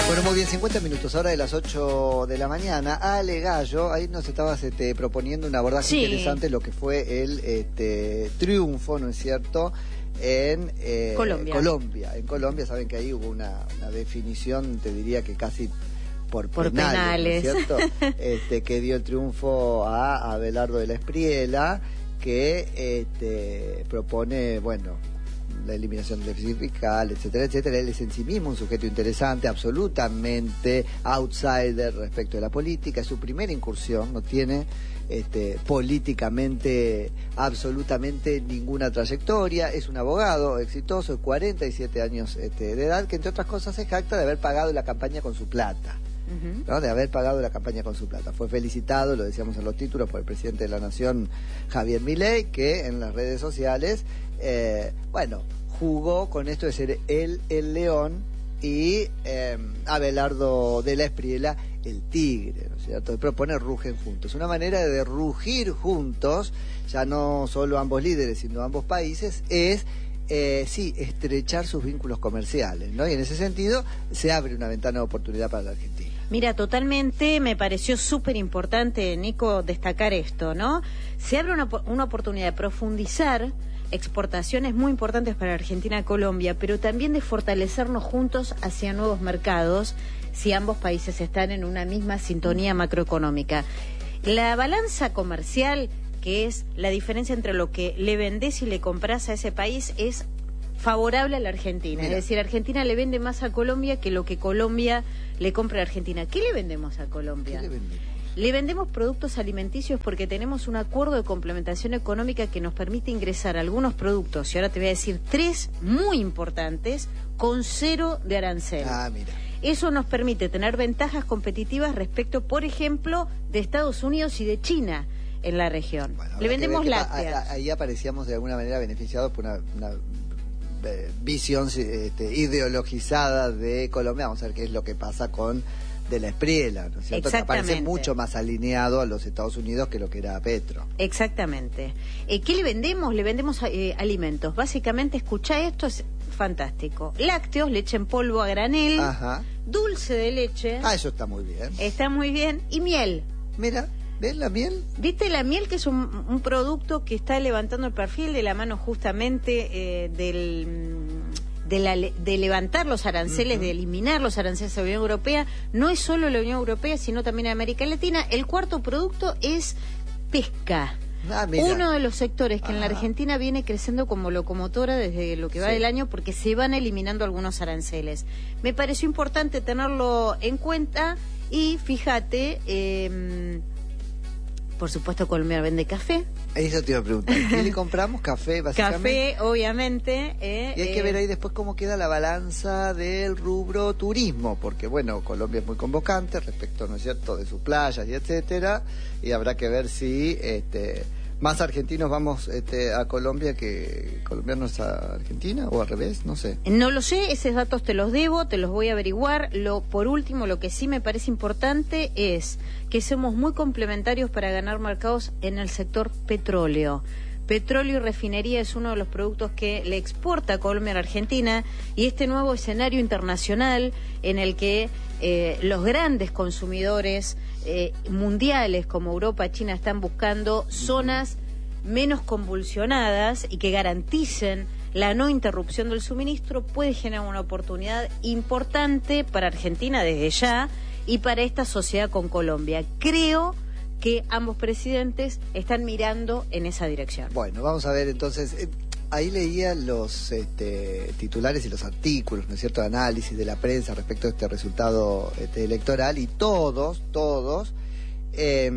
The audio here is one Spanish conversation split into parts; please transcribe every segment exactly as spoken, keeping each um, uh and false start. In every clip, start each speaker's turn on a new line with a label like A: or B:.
A: Bueno, muy bien, cincuenta minutos, ahora de las ocho de la mañana. Ale Gallo, ahí nos estabas este, proponiendo un abordaje sí. interesante, lo que fue el este, triunfo, ¿no es cierto?, en eh,
B: Colombia.
A: Colombia. En Colombia, saben que ahí hubo una, una definición, te diría que casi por,
B: por
A: penales,
B: penales.
A: ¿no es cierto?, este, que dio el triunfo a Abelardo de la Espriella, que este, propone, bueno, la eliminación del déficit fiscal, etcétera, etcétera. Él es en sí mismo un sujeto interesante, absolutamente outsider respecto de la política. Es su primera incursión, no tiene este, políticamente absolutamente ninguna trayectoria. Es un abogado exitoso de cuarenta y siete años este, de edad, que entre otras cosas se jacta de haber pagado la campaña con su plata. Uh-huh. ¿No? De haber pagado la campaña con su plata. Fue felicitado, lo decíamos en los títulos, por el presidente de la Nación, Javier Milei, que en las redes sociales, eh, bueno, jugó con esto de ser él el león y eh, Abelardo de la Espriella el tigre, ¿no es cierto? De proponer rugen juntos. Una manera de rugir juntos, ya no solo ambos líderes, sino ambos países, es Eh, sí, estrechar sus vínculos comerciales, ¿no? Y en ese sentido se abre una ventana de oportunidad para la Argentina.
B: Mira, totalmente me pareció súper importante, Nico, destacar esto, ¿no? Se abre una, una oportunidad de profundizar exportaciones muy importantes para Argentina y Colombia, pero también de fortalecernos juntos hacia nuevos mercados si ambos países están en una misma sintonía macroeconómica. La balanza comercial, que es la diferencia entre lo que le vendés y le comprás a ese país, es favorable a la Argentina. Mira. Es decir, Argentina le vende más a Colombia que lo que Colombia le compra a Argentina. ¿Qué le vendemos a Colombia?
A: ¿Qué le vendemos?
B: Le vendemos productos alimenticios porque tenemos un acuerdo de complementación económica que nos permite ingresar algunos productos, y ahora te voy a decir tres muy importantes, con cero de arancel.
A: Ah, mira.
B: Eso nos permite tener ventajas competitivas respecto, por ejemplo, de Estados Unidos y de China en la región. Bueno, le vendemos lácteas.
A: Ahí aparecíamos de alguna manera beneficiados por una, una eh, visión este, ideologizada de Colombia. Vamos a ver qué es lo que pasa con de la Espriella, ¿no es cierto? Que aparece mucho más alineado a los Estados Unidos que lo que era Petro.
B: Exactamente. Eh, ¿Qué le vendemos? Le vendemos eh, alimentos. Básicamente, escuchá esto, es fantástico. Lácteos, leche en polvo a granel,
A: ajá,
B: dulce de leche.
A: Ah, eso está muy bien.
B: Está muy bien. Y miel.
A: Mira. ¿Ves la miel?
B: ¿Viste la miel, que es un, un producto que está levantando el perfil de la mano justamente eh, del, de, la, de levantar los aranceles, uh-huh. de eliminar los aranceles de la Unión Europea? No es solo la Unión Europea, sino también América Latina. El cuarto producto es pesca.
A: Ah,
B: uno de los sectores que ah. en la Argentina viene creciendo como locomotora desde lo que va sí. del año, porque se van eliminando algunos aranceles. Me pareció importante tenerlo en cuenta y fíjate... Eh, Por supuesto, Colombia vende café.
A: Eso te iba a preguntar. ¿Qué le compramos? Café, básicamente.
B: Café, obviamente. Eh,
A: y hay eh, que ver ahí después cómo queda la balanza del rubro turismo, porque, bueno, Colombia es muy convocante respecto, ¿no es cierto?, de sus playas y etcétera, y habrá que ver si este, más argentinos vamos este, a Colombia que colombianos a Argentina, o al revés, no sé.
B: No lo sé, esos datos te los debo, te los voy a averiguar. Lo, por último, lo que sí me parece importante es que somos muy complementarios para ganar mercados en el sector petróleo. Petróleo y refinería es uno de los productos que le exporta Colombia a la Argentina, y este nuevo escenario internacional en el que eh, los grandes consumidores eh, mundiales como Europa, China, están buscando zonas menos convulsionadas y que garanticen la no interrupción del suministro, puede generar una oportunidad importante para Argentina desde ya y para esta sociedad con Colombia. Creo que ambos presidentes están mirando en esa dirección.
A: Bueno, vamos a ver entonces, eh, ahí leía los este, titulares y los artículos, ¿no es cierto?, de análisis de la prensa respecto a este resultado este, electoral, y todos, todos eh,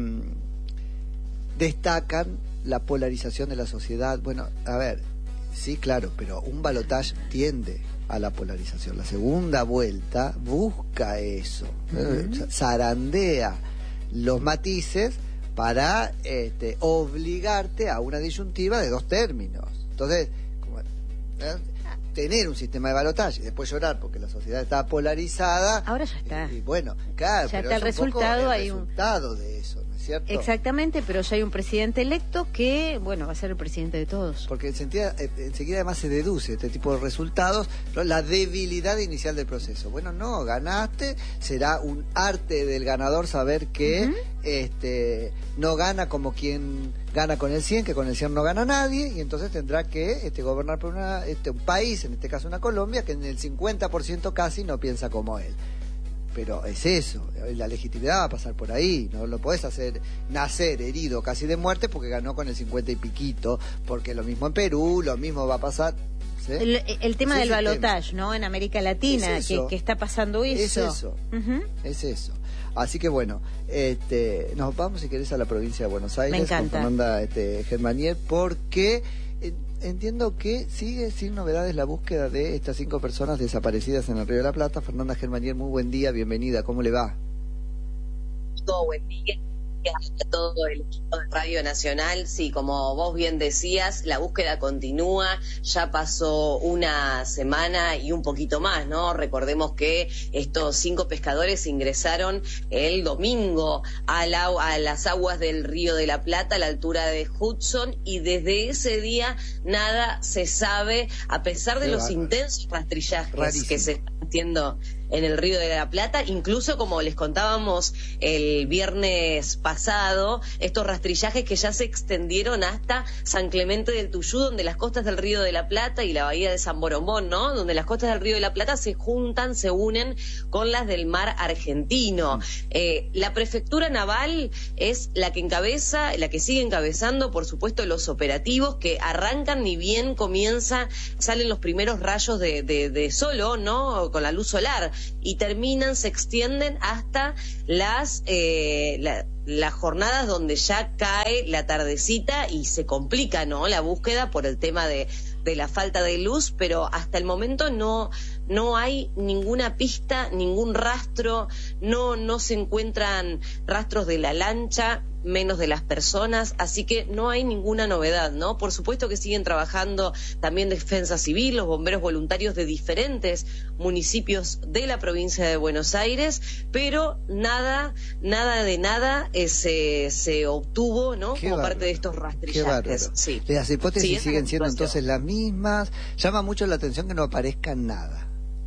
A: destacan la polarización de la sociedad. Bueno, a ver, sí, claro, pero un balotaje tiende a la polarización. La segunda vuelta busca eso, uh-huh. zarandea los matices para este, obligarte a una disyuntiva de dos términos. Entonces, como, ¿eh? tener un sistema de balotaje y después llorar porque la sociedad está polarizada.
B: Ahora ya está.
A: Y, y bueno, claro,
B: ya
A: pero
B: está
A: es
B: el resultado,
A: el
B: hay
A: resultado
B: un...
A: de eso, ¿no es ¿cierto?
B: Exactamente, pero ya hay un presidente electo que, bueno, va a ser el presidente de todos.
A: Porque enseguida, enseguida además se deduce este tipo de resultados, ¿no? La debilidad inicial del proceso. Bueno, no, ganaste, será un arte del ganador saber que uh-huh. este no gana como quien gana con el cien, que con el cien no gana nadie, y entonces tendrá que este, gobernar por una, este, un país, en este caso una Colombia, que en el cincuenta por ciento casi no piensa como él. Pero es eso, la legitimidad va a pasar por ahí, no lo podés hacer nacer herido casi de muerte porque ganó con el cincuenta y piquito, porque lo mismo en Perú, lo mismo va a pasar. ¿Sí?
B: El, el tema del balotaje, ¿no? En América Latina, es que, que está pasando eso.
A: Es eso, uh-huh. es eso. Así que bueno, este, nos vamos si querés a la provincia de Buenos Aires.
B: Me encanta.
A: Con Fernanda este, Germanier, porque eh, entiendo que sigue sin novedades la búsqueda de estas cinco personas desaparecidas en el Río de la Plata. Fernanda Germanier, muy buen día, bienvenida, ¿cómo le va?
C: Todo buen día. A todo el equipo de Radio Nacional. Sí, como vos bien decías, la búsqueda continúa, ya pasó una semana y un poquito más, ¿no? Recordemos que estos cinco pescadores ingresaron el domingo a, la, a las aguas del Río de la Plata, a la altura de Hudson, y desde ese día nada se sabe, a pesar de Qué los bárbaro. intensos rastrillajes Rarísimo. que se están haciendo en el Río de la Plata, incluso como les contábamos el viernes pasado, estos rastrillajes que ya se extendieron hasta San Clemente del Tuyú, donde las costas del Río de la Plata y la bahía de San Borombón, ¿no? Donde las costas del Río de la Plata se juntan, se unen con las del mar argentino. Eh, la prefectura naval es la que encabeza, la que sigue encabezando, por supuesto, los operativos que arrancan ni bien comienza, salen los primeros rayos de, de, de sol, ¿no? Con la luz solar. Y terminan, se extienden hasta las eh, la, las jornadas donde ya cae la tardecita y se complica, ¿no? La búsqueda por el tema de, de la falta de luz, pero hasta el momento no no hay ninguna pista, ningún rastro, no no se encuentran rastros de la lancha, menos de las personas, así que no hay ninguna novedad, ¿no? Por supuesto que siguen trabajando también Defensa Civil, los bomberos voluntarios de diferentes municipios de la provincia de Buenos Aires, pero nada, nada de nada eh, se, se obtuvo, ¿no? Qué Como bárbaro. parte de estos rastrillajes. Sí.
A: Las hipótesis
C: sí,
A: siguen siendo entonces las mismas. Llama mucho la atención que no aparezca nada.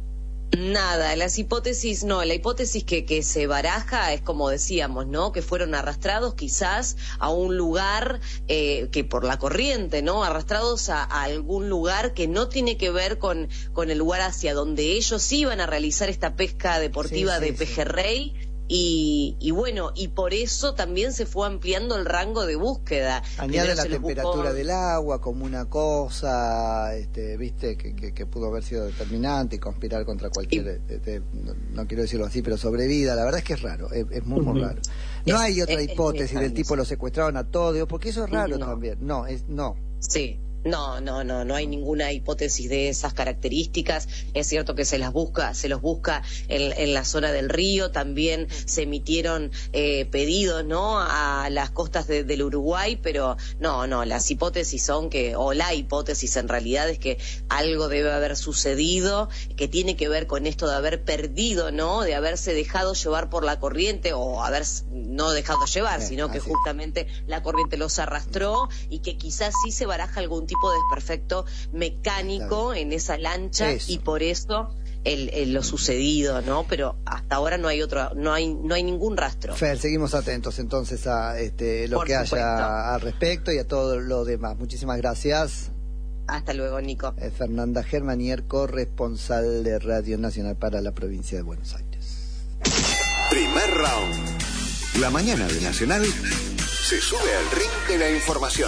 C: Nada, las hipótesis, no, la hipótesis que, que se baraja es como decíamos, ¿no? Que fueron arrastrados quizás a un lugar eh, que por la corriente, ¿no? Arrastrados a, a algún lugar que no tiene que ver con, con el lugar hacia donde ellos iban a realizar esta pesca deportiva sí, sí, de pejerrey. Sí. Y, y bueno, y por eso también se fue ampliando el rango de búsqueda.
A: Añade la temperatura buscó... del agua como una cosa, este, viste, que, que, que pudo haber sido determinante y conspirar contra cualquier, y... de, de, no, no quiero decirlo así, pero sobrevida. La verdad es que es raro, es, es muy, muy raro. No es, hay otra es, hipótesis es del tipo lo secuestraron a todos, porque eso es raro no. también. No, es no.
C: Sí. No, no, no, no hay ninguna hipótesis de esas características. Es cierto que se las busca, se los busca en, en la zona del río. También se emitieron eh, pedidos, ¿no? A las costas de, del Uruguay, pero no, no, las hipótesis son que, o la hipótesis en realidad es que algo debe haber sucedido, que tiene que ver con esto de haber perdido, ¿no? De haberse dejado llevar por la corriente, o haber no dejado llevar, eh, sino que justamente la corriente los arrastró y que quizás sí se baraja algún tipo tipo de desperfecto mecánico en esa lancha eso. Y por eso el, el, lo sucedido, ¿no? Pero hasta ahora no hay otro, no hay no hay ningún rastro.
A: Fer, seguimos atentos entonces a este lo
C: por
A: que
C: supuesto.
A: haya al respecto y a todo lo demás. Muchísimas gracias.
C: Hasta luego, Nico.
A: Es Fernanda Germanier, corresponsal de Radio Nacional para la provincia de Buenos Aires.
D: Primer round. La mañana de Nacional se sube al ring de la información.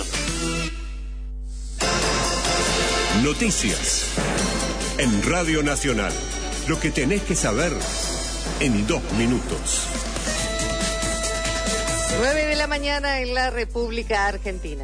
E: Noticias en Radio Nacional. Lo que tenés que saber en dos minutos.
F: Nueve de la mañana en la República Argentina.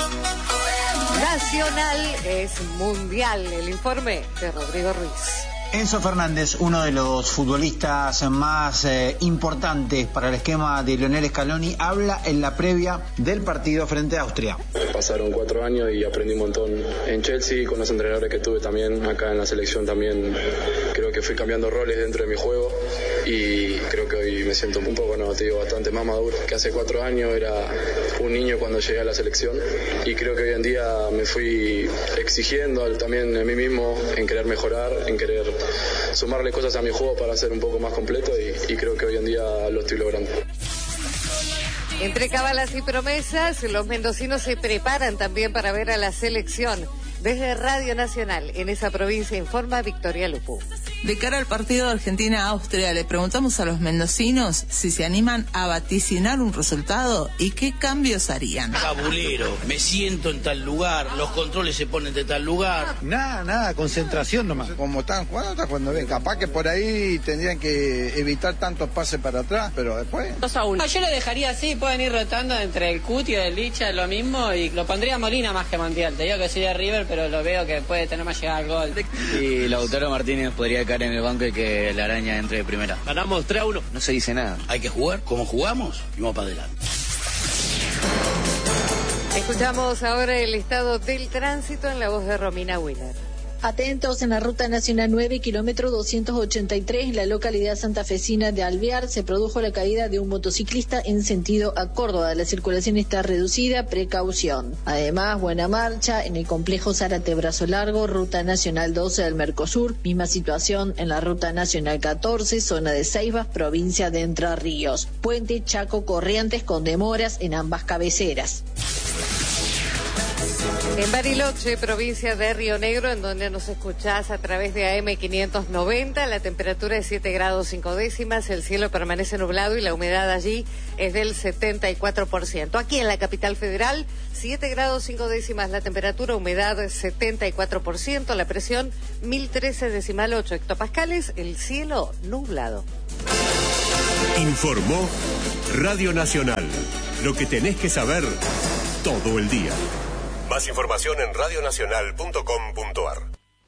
F: Nacional es mundial. El informe de Rodrigo Ruiz.
G: Enzo Fernández, uno de los futbolistas más eh, importantes para el esquema de Lionel Scaloni, habla en la previa del partido frente a Austria.
H: Pasaron cuatro años y aprendí un montón en Chelsea, con los entrenadores que tuve también acá en la selección también. Creo que fui cambiando roles dentro de mi juego y creo que hoy me siento un poco, no te digo, bastante más maduro. Que hace cuatro años era un niño cuando llegué a la selección y creo que hoy en día me fui exigiendo también en mí mismo, en querer mejorar, en querer sumarle cosas a mi juego para ser un poco más completo y, y creo que hoy en día lo estoy logrando.
F: Entre cábalas y promesas, los mendocinos se preparan también para ver a la selección. Desde Radio Nacional, en esa provincia, informa Victoria Lupu.
I: De cara al partido de Argentina-Austria, le preguntamos a los mendocinos si se animan a vaticinar un resultado y qué cambios harían.
J: Cabulero, me siento en tal lugar, los controles se ponen de tal lugar.
K: Nada, nada, concentración nomás. Como están jugando, está cuando ven. Capaz que por ahí tendrían que evitar tantos pases para atrás, pero después...
L: dos a uno. Yo lo dejaría así, pueden ir rotando entre el Cuti y el Licha, lo mismo, y lo pondría a Molina más que Montiel. Te digo que soy de River, pero lo veo que puede tener más llegada al gol.
M: Y Lautaro Martínez podría caer en el banco y que la Araña entre de primera.
J: Ganamos tres a uno.
M: No se dice nada.
J: Hay que jugar como jugamos y vamos para adelante.
F: Escuchamos ahora el estado del tránsito en la voz de Romina Wheeler.
N: Atentos, en la Ruta Nacional nueve, kilómetro doscientos ochenta y tres, en la localidad santafesina de Alvear, se produjo la caída de un motociclista en sentido a Córdoba. La circulación está reducida, precaución. Además, buena marcha en el complejo Zárate Brazo Largo, Ruta Nacional doce del Mercosur, misma situación en la Ruta Nacional catorce, zona de Ceibas, provincia de Entre Ríos. Puente Chaco Corrientes con demoras en ambas cabeceras.
F: En Bariloche, provincia de Río Negro, en donde nos escuchás a través de A M quinientos noventa, la temperatura es siete grados cinco décimas, el cielo permanece nublado y la humedad allí es del setenta y cuatro por ciento. Aquí en la capital federal, siete grados cinco décimas la temperatura, humedad setenta y cuatro por ciento, la presión mil trece decimal ocho hectopascales, el cielo nublado.
E: Informó Radio Nacional. Lo que tenés que saber todo el día. Más información en radionacional punto com punto a r.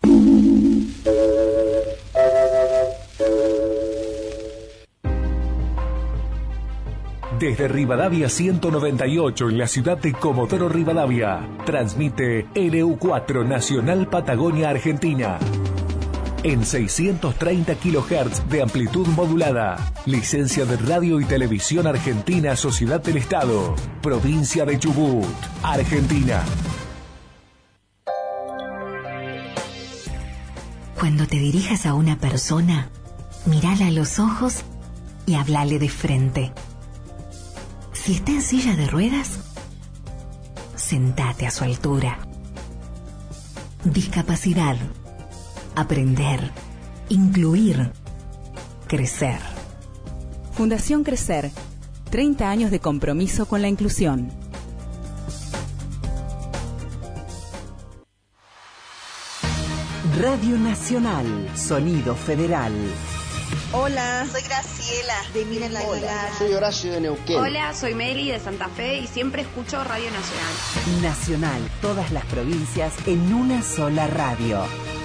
O: Desde Rivadavia ciento noventa y ocho en la ciudad de Comodoro Rivadavia, transmite N U cuatro Nacional Patagonia Argentina. En seiscientos treinta kilohertz de amplitud modulada. Licencia de Radio y Televisión Argentina, Sociedad del Estado. Provincia de Chubut, Argentina.
P: Cuando te dirijas a una persona, mírala a los ojos y háblale de frente. Si está en silla de ruedas, sentate a su altura. Discapacidad. Aprender, incluir, crecer.
Q: Fundación Crecer, treinta años de compromiso con la inclusión.
R: Radio Nacional, Sonido Federal.
S: Hola, soy Graciela de Mina La Hola,
T: soy Horacio de Neuquén.
U: Hola, soy Meli de Santa Fe y siempre escucho Radio Nacional.
R: Nacional, todas las provincias en una sola radio.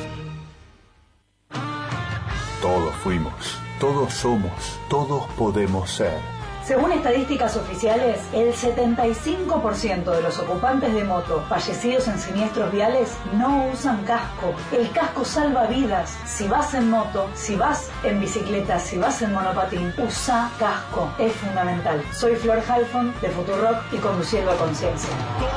V: Todos fuimos, todos somos, todos podemos ser.
W: Según estadísticas oficiales, el setenta y cinco por ciento de los ocupantes de moto fallecidos en siniestros viales no usan casco. El casco salva vidas. Si vas en moto, si vas en bicicleta, si vas en monopatín, usa casco. Es fundamental. Soy Flor Halfon de Futurock y conduciendo a conciencia.